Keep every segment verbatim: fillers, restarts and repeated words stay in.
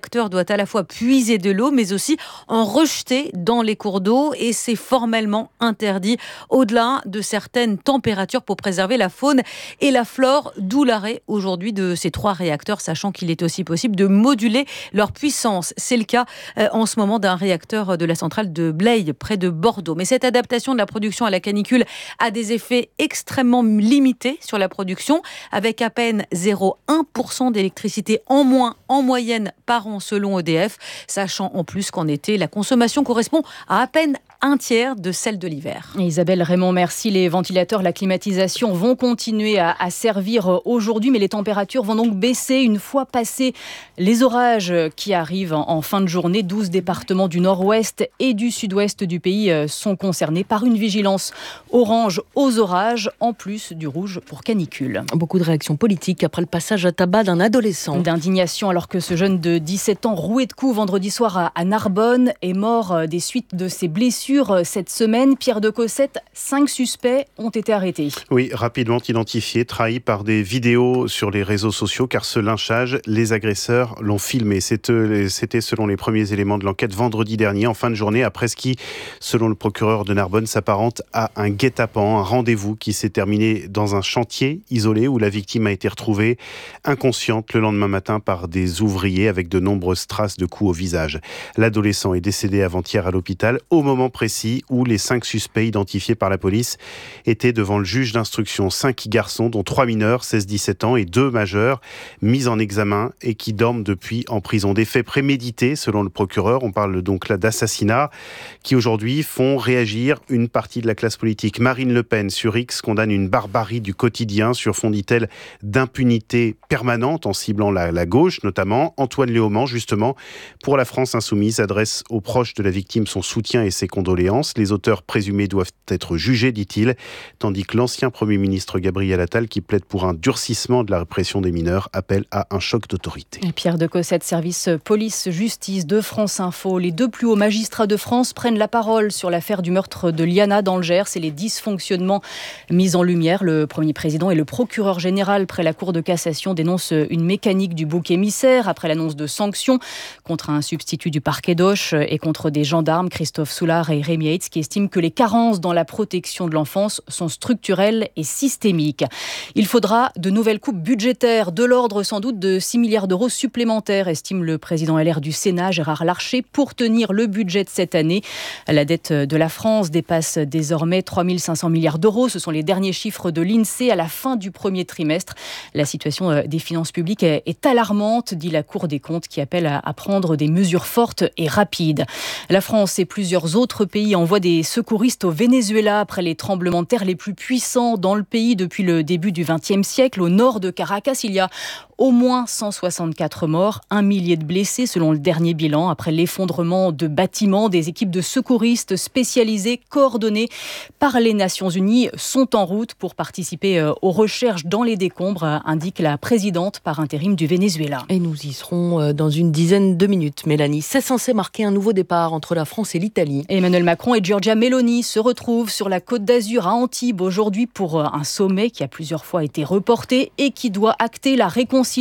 réacteur doit à la fois puiser de l'eau, mais aussi en rejeter dans les cours d'eau. Et c'est formellement interdit au-delà de certaines températures pour préserver la faune et la flore. D'où l'arrêt aujourd'hui de ces trois réacteurs, sachant qu'il est aussi possible de moduler leur puissance. C'est le cas euh, en ce moment d'un réacteur de la centrale de Blaye, près de Bordeaux. Mais cette adaptation de la production à la canicule a des effets extrêmement limités sur la production, avec à peine zéro virgule un pour cent d'électricité en moins en moyenne par an selon E D F, sachant en plus qu'en été, la consommation correspond à à peine un tiers de celle de l'hiver. Isabelle Raymond, merci. Les ventilateurs, la climatisation vont continuer à, à servir aujourd'hui, mais les températures vont donc baisser une fois passés les orages qui arrivent en, en fin de journée. douze départements du nord-ouest et du sud-ouest du pays sont concernés par une vigilance orange aux orages, en plus du rouge pour canicule. Beaucoup de réactions politiques après le passage à tabac d'un adolescent. D'indignation alors que ce jeune de dix-sept ans, roué de coups vendredi soir à, à Narbonne, est mort des suites de ses blessures cette semaine. Pierre de Cossette, cinq suspects ont été arrêtés. Oui, rapidement identifiés, trahis par des vidéos sur les réseaux sociaux, car ce lynchage, les agresseurs l'ont filmé. C'était selon les premiers éléments de l'enquête vendredi dernier, en fin de journée, après ce qui, selon le procureur de Narbonne, s'apparente à un guet-apens, un rendez-vous qui s'est terminé dans un chantier isolé où la victime a été retrouvée inconsciente le lendemain matin par des ouvriers avec de nombreuses traces de coups au visage. L'adolescent est décédé avant-hier à l'hôpital, au moment précis où les cinq suspects identifiés par la police étaient devant le juge d'instruction. Cinq garçons, dont trois mineurs, seize dix-sept ans, et deux majeurs, mis en examen et qui dorment depuis en prison. Des faits prémédités, selon le procureur. On parle donc là d'assassinats qui aujourd'hui font réagir une partie de la classe politique. Marine Le Pen, sur X, condamne une barbarie du quotidien sur fond, dit-elle, d'impunité permanente en ciblant la, la gauche notamment. Antoine Léaumont, justement, pour la France Insoumise, adresse aux proches de la victime son soutien et ses condoléances. Les auteurs présumés doivent être jugés, dit-il, tandis que l'ancien Premier ministre Gabriel Attal, qui plaide pour un durcissement de la répression des mineurs, appelle à un choc d'autorité. Pierre de Cossette, service police-justice de France Info. Les deux plus hauts magistrats de France prennent la parole sur l'affaire du meurtre de Liana dans le Gers et les dysfonctionnements mis en lumière. Le Premier président et le procureur général près la Cour de cassation dénoncent une mécanique du bouc émissaire après l'annonce de sanctions contre un substitut du parquet d'Auch et contre des gendarmes, Christophe Soulard et Rémi Heitz, qui estiment que les carences dans la protection de l'enfance sont structurelles et systémiques. Il faudra de nouvelles coupes budgétaires, de l'ordre sans doute de six milliards d'euros supplémentaires, estime le président L R du Sénat, Gérard Larcher, pour tenir le budget de cette année. La dette de la France dépasse désormais trois mille cinq cents milliards d'euros. Ce sont les derniers chiffres de l'INSEE à la fin du premier trimestre. La situation des finances publiques est alarmante, dit la Cour des comptes, qui appelle à prendre des mesures fortes et rapides. La France et plusieurs autres pays envoient des secouristes au Venezuela après les tremblements de terre les plus puissants dans le pays depuis le début du vingtième siècle. Au nord de Caracas, il y a au moins cent soixante-quatre morts, un millier de blessés selon le dernier bilan. Après l'effondrement de bâtiments, des équipes de secouristes spécialisées, coordonnées par les Nations Unies, sont en route pour participer aux recherches dans les décombres, indique la présidente par intérim du Venezuela. Et nous y serons dans une dizaine de minutes, Mélanie. C'est censé marquer un nouveau départ entre la France et l'Italie. Emmanuel Macron et Giorgia Meloni se retrouvent sur la Côte d'Azur à Antibes aujourd'hui pour un sommet qui a plusieurs fois été reporté et qui doit acter la réconciliation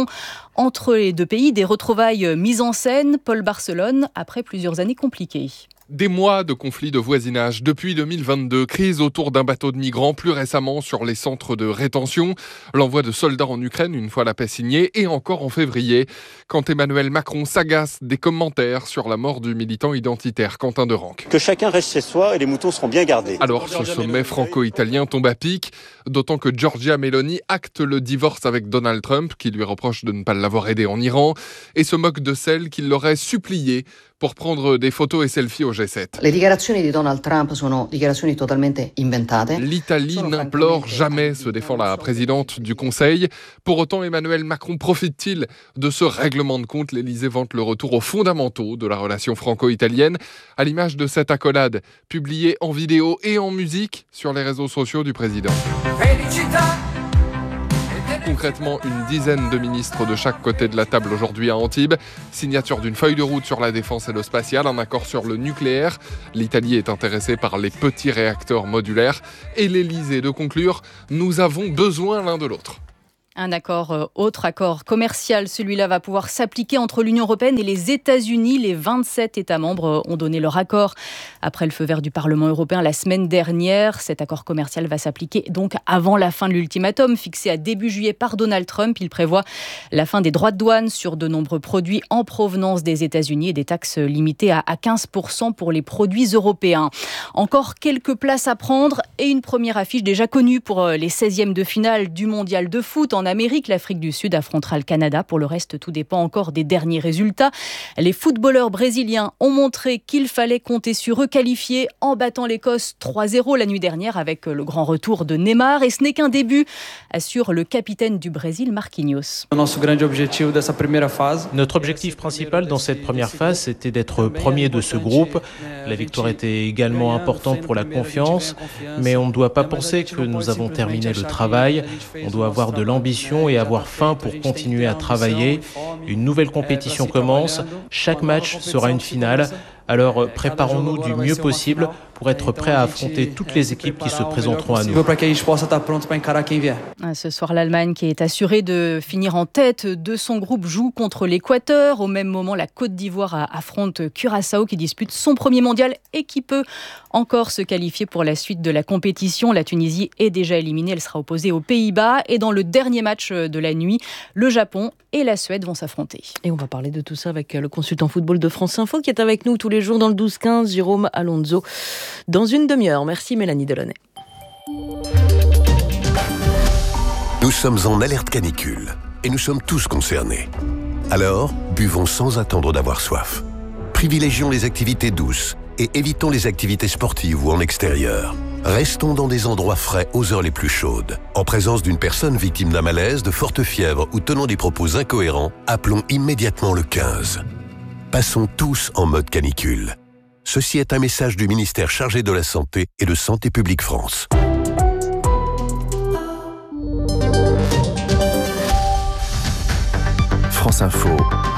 entre les deux pays, des retrouvailles mises en scène. Paul Barcelone, après plusieurs années compliquées. Des mois de conflits de voisinage depuis deux mille vingt-deux, crise autour d'un bateau de migrants, plus récemment sur les centres de rétention, l'envoi de soldats en Ukraine une fois la paix signée et encore en février, quand Emmanuel Macron s'agace des commentaires sur la mort du militant identitaire Quentin de Ranc. Que chacun reste chez soi et les moutons seront bien gardés. Alors ce sommet franco-italien tombe à pic, d'autant que Giorgia Meloni acte le divorce avec Donald Trump, qui lui reproche de ne pas l'avoir aidé en Iran, et se moque de celle qui l'aurait suppliée pour prendre des photos et selfies au G sept. Le dichiarazioni di Donald Trump sono dichiarazioni totalmente inventate. L'Italie n'implore jamais, se défend la présidente du Conseil. Pour autant, Emmanuel Macron profite-t-il de ce règlement de compte? L'Élysée vante le retour aux fondamentaux de la relation franco-italienne, à l'image de cette accolade publiée en vidéo et en musique sur les réseaux sociaux du président. Felicita. Concrètement, une dizaine de ministres de chaque côté de la table aujourd'hui à Antibes. Signature d'une feuille de route sur la défense et le spatial, un accord sur le nucléaire. L'Italie est intéressée par les petits réacteurs modulaires. Et l'Élysée de conclure, nous avons besoin l'un de l'autre. Un accord, euh, autre accord commercial, celui-là va pouvoir s'appliquer entre l'Union européenne et les États-Unis. Les vingt-sept États membres ont donné leur accord après le feu vert du Parlement européen la semaine dernière. Cet accord commercial va s'appliquer donc avant la fin de l'ultimatum fixé à début juillet par Donald Trump. Il prévoit la fin des droits de douane sur de nombreux produits en provenance des États-Unis et des taxes limitées à quinze pour cent pour les produits européens. Encore quelques places à prendre et une première affiche déjà connue pour les seizièmes de finale du mondial de foot. En Amérique, l'Afrique du Sud affrontera le Canada. Pour le reste, tout dépend encore des derniers résultats. Les footballeurs brésiliens ont montré qu'il fallait compter sur eux, qualifiés en battant l'Écosse trois zéro la nuit dernière avec le grand retour de Neymar. Et ce n'est qu'un début, assure le capitaine du Brésil, Marquinhos. Notre objectif principal dans cette première phase, c'était d'être premier de ce groupe. La victoire était également importante pour la confiance, mais on ne doit pas penser que nous avons terminé le travail. On doit avoir de l'ambition et avoir faim pour continuer à travailler. Une nouvelle compétition commence. Chaque match sera une finale. Alors préparons-nous du mieux possible pour être prêts à affronter toutes les équipes qui se présenteront à nous. Ce soir, l'Allemagne, qui est assurée de finir en tête de son groupe, joue contre l'Équateur. Au même moment, la Côte d'Ivoire affronte Curaçao, qui dispute son premier mondial et qui peut encore se qualifier pour la suite de la compétition. La Tunisie est déjà éliminée, elle sera opposée aux Pays-Bas. Et dans le dernier match de la nuit, le Japon et la Suède vont s'affronter. Et on va parler de tout ça avec le consultant football de France Info qui est avec nous tous les jours dans le douze quinze, Jérôme Alonso. Dans une demi-heure. Merci Mélanie Delaunay. Nous sommes en alerte canicule et nous sommes tous concernés. Alors, buvons sans attendre d'avoir soif. Privilégions les activités douces et évitons les activités sportives ou en extérieur. Restons dans des endroits frais aux heures les plus chaudes. En présence d'une personne victime d'un malaise, de forte fièvre ou tenant des propos incohérents, appelons immédiatement le quinze. Passons tous en mode canicule. Ceci est un message du ministère chargé de la Santé et de Santé publique France. France Info,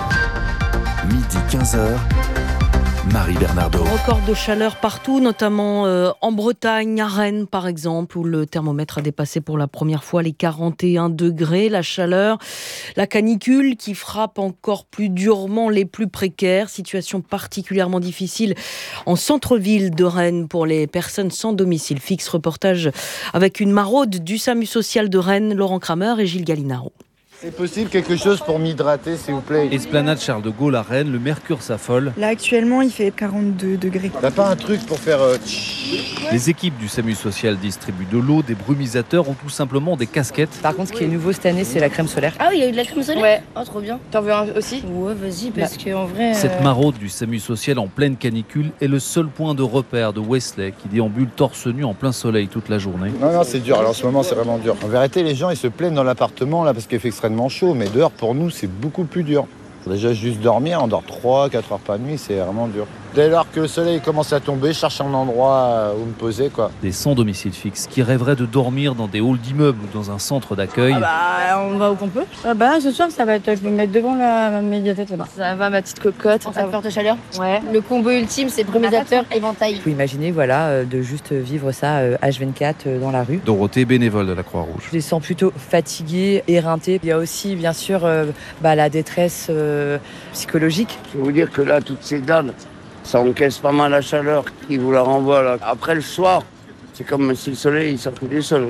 midi quinze heures. Marie Bernardo. Record de chaleur partout, notamment euh, en Bretagne, à Rennes par exemple, où le thermomètre a dépassé pour la première fois les quarante et un degrés. La chaleur, la canicule qui frappe encore plus durement les plus précaires. Situation particulièrement difficile en centre-ville de Rennes pour les personnes sans domicile fixe. Reportage avec une maraude du SAMU social de Rennes, Laurent Kramer et Gilles Gallinaro. C'est possible quelque chose pour m'hydrater, s'il vous plaît. Esplanade Charles de Gaulle à Rennes, le mercure s'affole. Là, actuellement, il fait quarante-deux degrés. T'as pas un truc pour faire... Euh... Les équipes du SAMU social distribuent de l'eau, des brumisateurs ou tout simplement des casquettes. Par contre, ce qui est nouveau cette année, c'est la crème solaire. Ah oui, il y a eu de la crème solaire ? Ouais. Oh, trop bien. T'en veux un aussi ? Ouais, vas-y, parce bah. qu'en vrai... Cette euh... maraude du SAMU social en pleine canicule est le seul point de repère de Wesley qui déambule torse nu en plein soleil toute la journée. Non, non, c'est dur. Alors en ce moment, c'est vraiment dur. En vérité, les gens, ils se plaignent dans l'appartement là parce qu'il fait extrêmement chaud, mais dehors, pour nous, c'est beaucoup plus dur. Déjà, juste dormir, on dort trois quatre heures par nuit, c'est vraiment dur. Dès lors que le soleil commence à tomber, je cherche un endroit où me poser, quoi. Des sans domicile fixe qui rêveraient de dormir dans des halls d'immeubles ou dans un centre d'accueil. Ah bah, on va où qu'on peut. Ah bah, ce soir, ça va être, je vais me mettre devant la médiathèque là-bas. Ça va, ma petite cocotte. Ça va. De chaleur. Ouais. Le combo ultime, c'est brumisateur, éventail. Vous imaginez, voilà, de juste vivre ça H vingt-quatre dans la rue. Dorothée, bénévole de la Croix-Rouge. Je les sens plutôt fatigués, éreintés. Il y a aussi, bien sûr, euh, bah, la détresse euh, psychologique. Je vais vous dire que là, toutes ces dames, ça encaisse pas mal la chaleur qui vous la renvoie là. Après le soir, c'est comme si le soleil sortait du sol.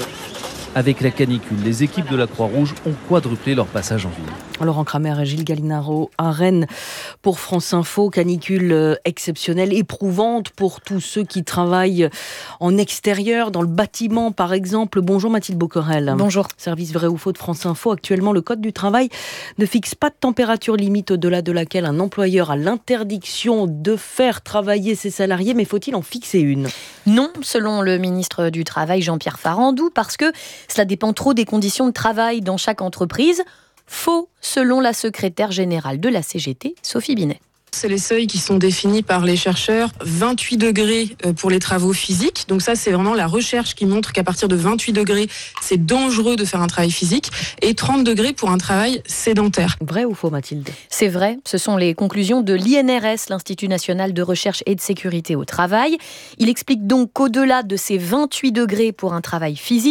Avec la canicule, les équipes de la Croix-Rouge ont quadruplé leur passage en ville. Laurent Kramer et Gilles Gallinaro à Rennes pour France Info. Canicule exceptionnelle, éprouvante pour tous ceux qui travaillent en extérieur, dans le bâtiment par exemple. Bonjour Mathilde Boquerel. Bonjour. Service vrai ou faux de France Info. Actuellement, le Code du travail ne fixe pas de température limite au-delà de laquelle un employeur a l'interdiction de faire travailler ses salariés. Mais faut-il en fixer une ? Non, selon le ministre du Travail Jean-Pierre Farandou, parce que cela dépend trop des conditions de travail dans chaque entreprise. Faux, selon la secrétaire générale de la C G T, Sophie Binet. C'est les seuils qui sont définis par les chercheurs. vingt-huit degrés pour les travaux physiques. Donc ça, c'est vraiment la recherche qui montre qu'à partir de vingt-huit degrés, c'est dangereux de faire un travail physique. Et trente degrés pour un travail sédentaire. Vrai ou faux, Mathilde ? C'est vrai. Ce sont les conclusions de l'I N R S, l'Institut national de recherche et de sécurité au travail. Il explique donc qu'au-delà de ces vingt-huit degrés pour un travail physique,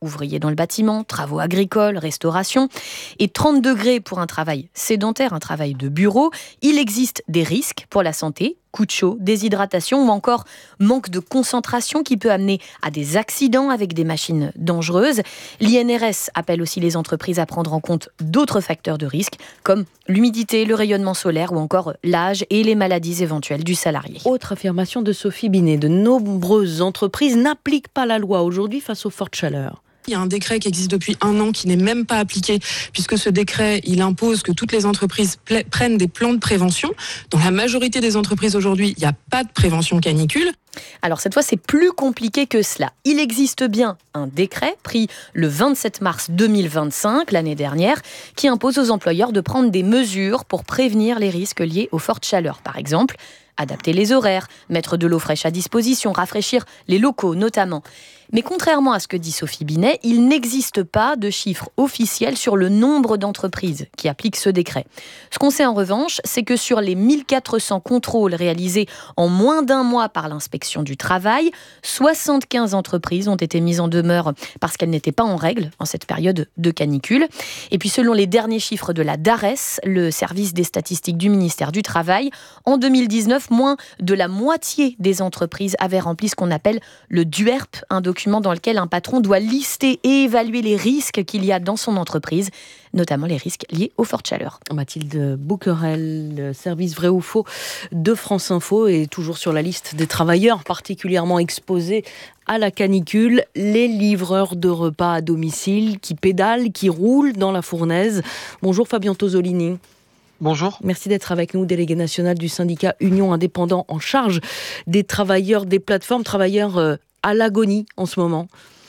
ouvriers dans le bâtiment, travaux agricoles, restauration, et trente degrés pour un travail sédentaire, un travail de bureau. Il existe des risques pour la santé, coups de chaud, déshydratation ou encore manque de concentration qui peut amener à des accidents avec des machines dangereuses. L'I N R S appelle aussi les entreprises à prendre en compte d'autres facteurs de risque comme l'humidité, le rayonnement solaire ou encore l'âge et les maladies éventuelles du salarié. Autre affirmation de Sophie Binet, de nombreuses entreprises n'appliquent pas la loi aujourd'hui face aux fortes chaleurs. Il y a un décret qui existe depuis un an qui n'est même pas appliqué puisque ce décret, il impose que toutes les entreprises pla- prennent des plans de prévention. Dans la majorité des entreprises aujourd'hui, il n'y a pas de prévention canicule. Alors cette fois, c'est plus compliqué que cela. Il existe bien un décret pris le vingt-sept mars deux mille vingt-cinq, l'année dernière, qui impose aux employeurs de prendre des mesures pour prévenir les risques liés aux fortes chaleurs. Par exemple, adapter les horaires, mettre de l'eau fraîche à disposition, rafraîchir les locaux notamment. Mais contrairement à ce que dit Sophie Binet, il n'existe pas de chiffre officiel sur le nombre d'entreprises qui appliquent ce décret. Ce qu'on sait en revanche, c'est que sur les mille quatre cents contrôles réalisés en moins d'un mois par l'inspection du travail, soixante-quinze entreprises ont été mises en demeure parce qu'elles n'étaient pas en règle en cette période de canicule. Et puis selon les derniers chiffres de la DARES, le service des statistiques du ministère du Travail, en deux mille dix-neuf, moins de la moitié des entreprises avaient rempli ce qu'on appelle le D U E R P, un document dans lequel un patron doit lister et évaluer les risques qu'il y a dans son entreprise, notamment les risques liés aux fortes chaleurs. Mathilde Bouquerel, le service Vrai ou Faux de France Info, est toujours sur la liste des travailleurs particulièrement exposés à la canicule, les livreurs de repas à domicile qui pédalent, qui roulent dans la fournaise. Bonjour Fabien Tosolini. Bonjour. Merci d'être avec nous, délégué national du syndicat Union Indépendant en charge des travailleurs des plateformes, travailleurs euh, à l'agonie en ce moment.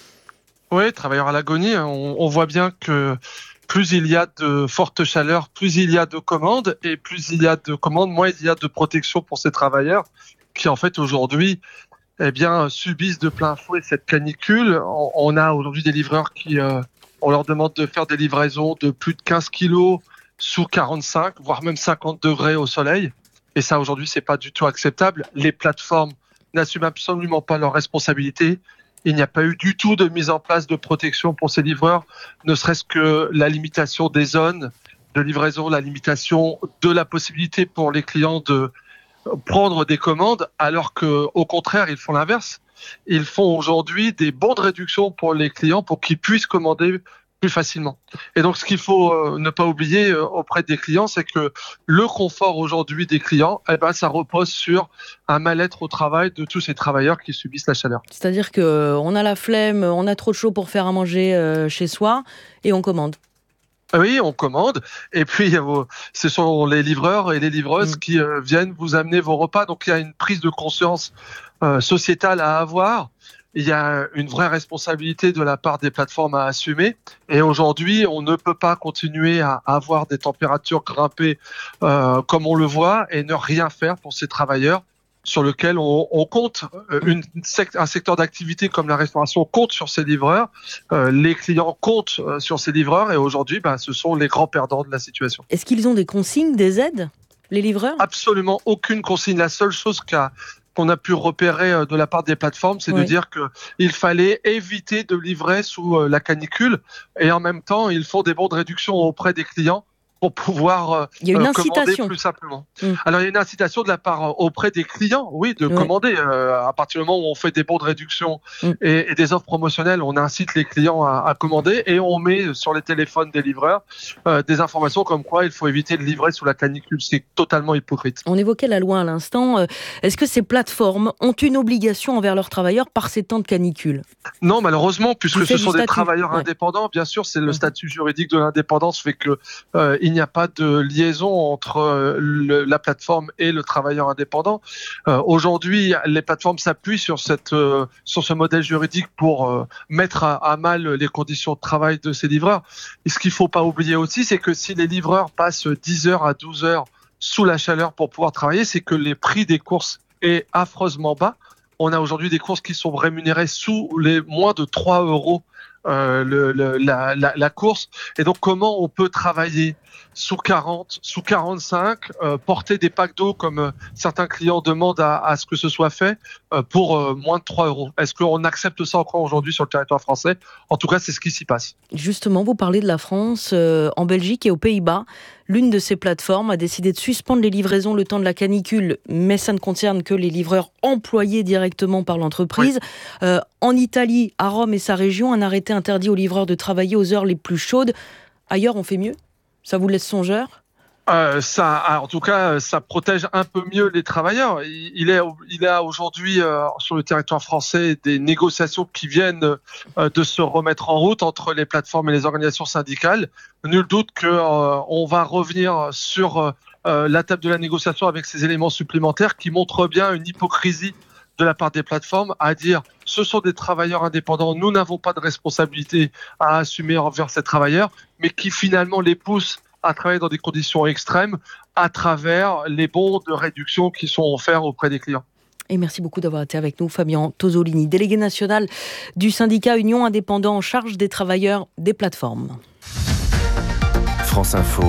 Oui, travailleurs à l'agonie, on, on voit bien que plus il y a de fortes chaleurs, plus il y a de commandes, et plus il y a de commandes, moins il y a de protection pour ces travailleurs qui en fait aujourd'hui eh bien, subissent de plein fouet cette canicule. On, on a aujourd'hui des livreurs qui, euh, on leur demande de faire des livraisons de plus de quinze kilos sous quarante-cinq, voire même cinquante degrés au soleil. Et ça, aujourd'hui, c'est pas du tout acceptable. Les plateformes n'assument absolument pas leurs responsabilités. Il n'y a pas eu du tout de mise en place de protection pour ces livreurs, ne serait-ce que la limitation des zones de livraison, la limitation de la possibilité pour les clients de prendre des commandes, alors qu'au contraire, ils font l'inverse. Ils font aujourd'hui des bons de réduction pour les clients pour qu'ils puissent commander plus facilement. Et donc, ce qu'il faut euh, ne pas oublier euh, auprès des clients, c'est que le confort aujourd'hui des clients, eh ben, ça repose sur un mal-être au travail de tous ces travailleurs qui subissent la chaleur. C'est-à-dire qu'on a la flemme, on a trop de chaud pour faire à manger euh, chez soi et on commande. Oui, on commande. Et puis, euh, ce sont les livreurs et les livreuses mmh. qui euh, viennent vous amener vos repas. Donc, il y a une prise de conscience euh, sociétale à avoir. Il y a une vraie responsabilité de la part des plateformes à assumer. Et aujourd'hui, on ne peut pas continuer à avoir des températures grimpées euh, comme on le voit et ne rien faire pour ces travailleurs sur lesquels on, on compte. Une, un secteur d'activité comme la restauration compte sur ces livreurs. Euh, les clients comptent sur ces livreurs. Et aujourd'hui, ben, ce sont les grands perdants de la situation. Est-ce qu'ils ont des consignes, des aides, les livreurs ? Absolument aucune consigne. La seule chose qu'a qu'on a pu repérer de la part des plateformes, c'est oui. de dire qu'il fallait éviter de livrer sous la canicule et en même temps, ils font des bons de réduction auprès des clients pour pouvoir il y a une euh, commander plus simplement. Mmh. Alors, il y a une incitation de la part euh, auprès des clients, oui, de oui. commander. Euh, à partir du moment où on fait des bons de réduction mmh. et, et des offres promotionnelles, on incite les clients à, à commander et on met sur les téléphones des livreurs euh, des informations comme quoi il faut éviter de livrer sous la canicule. C'est totalement hypocrite. On évoquait la loi à l'instant. Est-ce que ces plateformes ont une obligation envers leurs travailleurs par ces temps de canicule ? Non, malheureusement, puisque ce sont statut. des travailleurs ouais. indépendants. Bien sûr, c'est le mmh. statut juridique de l'indépendance fait que euh, il n'y a pas de liaison entre euh, le, la plateforme et le travailleur indépendant. Euh, aujourd'hui, les plateformes s'appuient sur cette euh, sur ce modèle juridique pour euh, mettre à, à mal les conditions de travail de ces livreurs. Et ce qu'il faut pas oublier aussi, c'est que si les livreurs passent dix heures à douze heures sous la chaleur pour pouvoir travailler, c'est que les prix des courses est affreusement bas. On a aujourd'hui des courses qui sont rémunérées sous les moins de trois euros euh, le, le, la, la, la course. Et donc, comment on peut travailler sous quarante, sous quarante-cinq, euh, porter des packs d'eau comme euh, certains clients demandent à, à ce que ce soit fait euh, pour euh, moins de trois euros. Est-ce qu'on accepte ça encore aujourd'hui sur le territoire français ? En tout cas, c'est ce qui s'y passe. Justement, vous parlez de la France. Euh, en Belgique et aux Pays-Bas, l'une de ces plateformes a décidé de suspendre les livraisons le temps de la canicule, mais ça ne concerne que les livreurs employés directement par l'entreprise. Oui. Euh, en Italie, à Rome et sa région, un arrêté interdit aux livreurs de travailler aux heures les plus chaudes. Ailleurs, on fait mieux ? Ça vous laisse songeur ? Euh, ça, en tout cas, ça protège un peu mieux les travailleurs. Il est, il y a aujourd'hui euh, sur le territoire français des négociations qui viennent euh, de se remettre en route entre les plateformes et les organisations syndicales. Nul doute que euh, on va revenir sur euh, la table de la négociation avec ces éléments supplémentaires qui montrent bien une hypocrisie de la part des plateformes à dire ce sont des travailleurs indépendants, nous n'avons pas de responsabilité à assumer envers ces travailleurs, mais qui finalement les poussent à travailler dans des conditions extrêmes à travers les bons de réduction qui sont offerts auprès des clients. Et merci beaucoup d'avoir été avec nous, Fabien Tosolini, délégué national du syndicat Union Indépendant en charge des travailleurs des plateformes. France Info,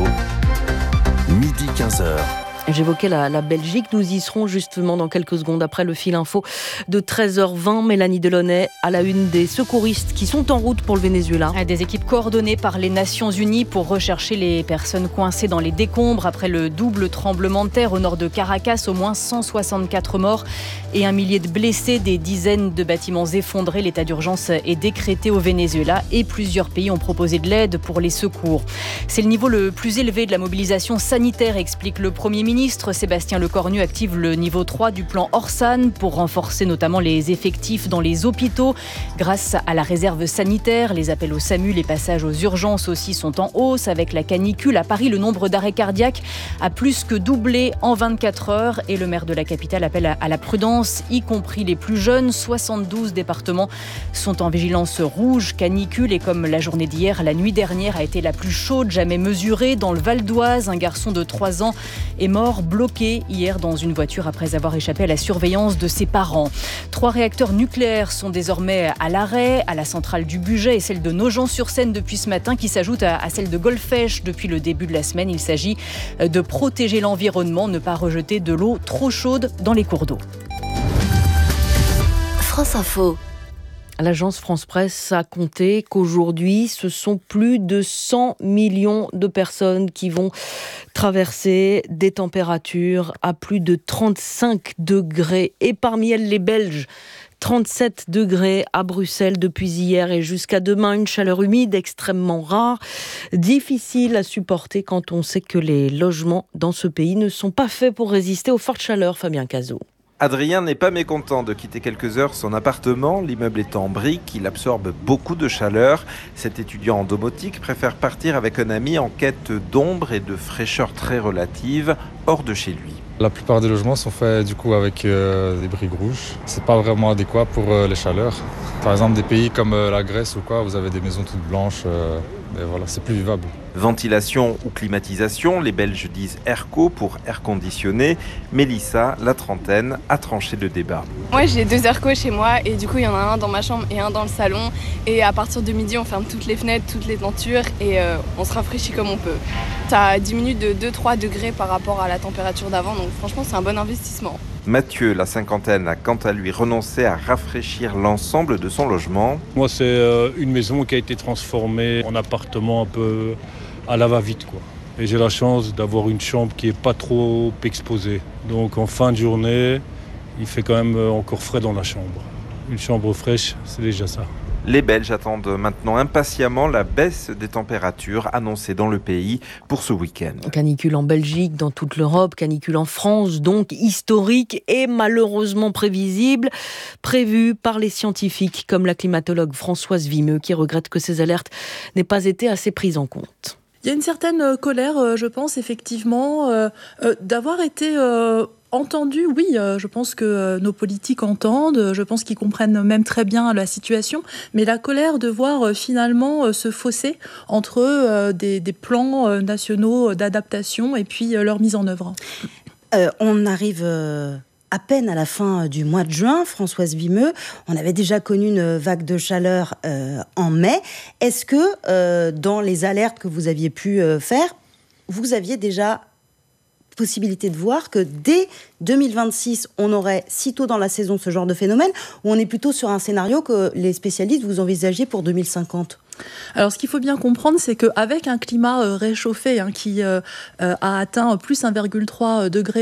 midi quinze heures. J'évoquais la, la Belgique, nous y serons justement dans quelques secondes après le fil info de treize heures vingt. Mélanie Delaunay à la une des secouristes qui sont en route pour le Venezuela. Des équipes coordonnées par les Nations Unies pour rechercher les personnes coincées dans les décombres après le double tremblement de terre au nord de Caracas. Au moins cent soixante-quatre morts et un millier de blessés, des dizaines de bâtiments effondrés. L'état d'urgence est décrété au Venezuela et plusieurs pays ont proposé de l'aide pour les secours. C'est le niveau le plus élevé de la mobilisation sanitaire, explique le Premier ministre. ministre Sébastien Lecornu active le niveau trois du plan Orsan pour renforcer notamment les effectifs dans les hôpitaux. Grâce à la réserve sanitaire, les appels au SAMU, les passages aux urgences aussi sont en hausse. Avec la canicule, à Paris, le nombre d'arrêts cardiaques a plus que doublé en vingt-quatre heures et le maire de la capitale appelle à la prudence, y compris les plus jeunes. soixante-douze départements sont en vigilance rouge canicule et comme la journée d'hier, la nuit dernière a été la plus chaude jamais mesurée. Dans le Val d'Oise, un garçon de trois ans est mort bloqué hier dans une voiture après avoir échappé à la surveillance de ses parents. Trois réacteurs nucléaires sont désormais à l'arrêt, à la centrale du Bugey et celle de Nogent-sur-Seine depuis ce matin, qui s'ajoute à celle de Golfech depuis le début de la semaine. Il s'agit de protéger l'environnement, ne pas rejeter de l'eau trop chaude dans les cours d'eau. France Info. L'agence France Presse a compté qu'aujourd'hui, ce sont plus de cent millions de personnes qui vont traverser des températures à plus de trente-cinq degrés. Et parmi elles, les Belges. trente-sept degrés à Bruxelles depuis hier et jusqu'à demain. Une chaleur humide extrêmement rare, difficile à supporter quand on sait que les logements dans ce pays ne sont pas faits pour résister aux fortes chaleurs. Fabien Cazot. Adrien n'est pas mécontent de quitter quelques heures son appartement. L'immeuble est en briques, il absorbe beaucoup de chaleur. Cet étudiant en domotique préfère partir avec un ami en quête d'ombre et de fraîcheur très relative, hors de chez lui. La plupart des logements sont faits du coup avec euh, des briques rouges. C'est pas vraiment adéquat pour euh, les chaleurs. Par exemple, des pays comme euh, la Grèce ou quoi, vous avez des maisons toutes blanches. Euh, et voilà, c'est plus vivable. Ventilation ou climatisation, les Belges disent airco pour air conditionné. Mélissa, la trentaine, a tranché le débat. Moi j'ai deux aircos chez moi et du coup il y en a un dans ma chambre et un dans le salon. Et à partir de midi on ferme toutes les fenêtres, toutes les tentures et euh, on se rafraîchit comme on peut. Ça diminue de deux à trois degrés par rapport à la température d'avant, donc franchement c'est un bon investissement. Mathieu, la cinquantaine, a quant à lui renoncé à rafraîchir l'ensemble de son logement. Moi c'est euh, une maison qui a été transformée en appartement un peu à la va-vite, quoi. Et j'ai la chance d'avoir une chambre qui n'est pas trop exposée. Donc en fin de journée, il fait quand même encore frais dans la chambre. Une chambre fraîche, c'est déjà ça. Les Belges attendent maintenant impatiemment la baisse des températures annoncée dans le pays pour ce week-end. Canicule en Belgique, dans toute l'Europe, canicule en France, donc historique et malheureusement prévisible, prévue par les scientifiques comme la climatologue Françoise Vimeux qui regrette que ces alertes n'aient pas été assez prises en compte. Il y a une certaine colère, je pense, effectivement, euh, euh, d'avoir été euh, entendu. Oui, euh, je pense que euh, nos politiques entendent, je pense qu'ils comprennent même très bien la situation, mais la colère de voir euh, finalement euh, se fausser entre euh, des, des plans euh, nationaux d'adaptation et puis euh, leur mise en œuvre. Euh, on arrive... Euh à peine à la fin du mois de juin, Françoise Vimeux. On avait déjà connu une vague de chaleur euh, en mai. Est-ce que euh, dans les alertes que vous aviez pu euh, faire, vous aviez déjà possibilité de voir que dès deux mille vingt-six, on aurait sitôt dans la saison ce genre de phénomène, ou on est plutôt sur un scénario que les spécialistes vous envisagiez pour deux mille cinquante ? Alors, ce qu'il faut bien comprendre, c'est qu'avec un climat euh, réchauffé hein, qui euh, euh, a atteint plus un virgule trois degré